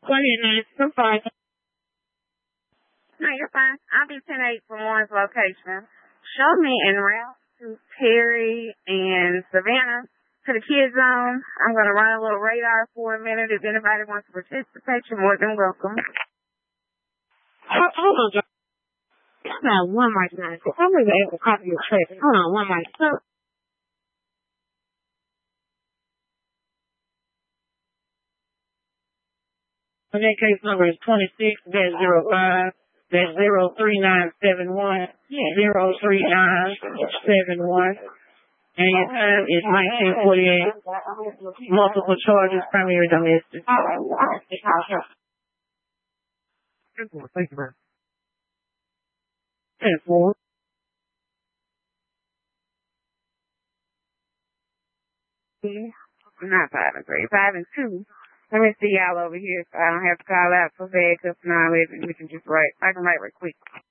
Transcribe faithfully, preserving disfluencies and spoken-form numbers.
Go ahead, Nancy. I'm fine. No, you're fine. I'll do ten eight from Warren's location. Show me en route to Perry and Savannah to the kids zone. I'm going to run a little radar for a minute. If anybody wants to participate, you're more than welcome. Hold hold on, John. Hold on one mic, Nancy. I'm going to have a copy of your traffic. Hold on one mic. So, and that case number is twenty-six dash zero five dash zero three nine seven one zero three nine seven one. And your time is nineteen forty-eight. Multiple charges, primary domestic. Thank you, man. ten four. Not five and three, five and two. Let me see y'all over here so I don't have to call out for bad because now we can just write. I can write real quick.